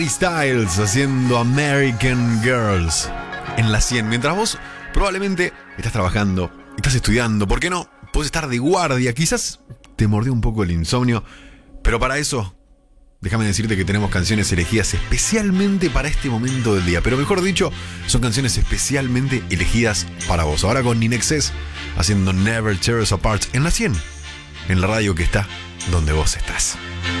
Styles haciendo American Girls en la 100. Mientras vos probablemente estás trabajando, estás estudiando, ¿por qué no? Podés estar de guardia, quizás te mordió un poco el insomnio, pero para eso, déjame decirte que tenemos canciones elegidas especialmente para este momento del día. Pero mejor dicho, son canciones especialmente elegidas para vos. Ahora con Ninexes haciendo Never Tear Us Apart en la 100, en la radio que está donde vos estás.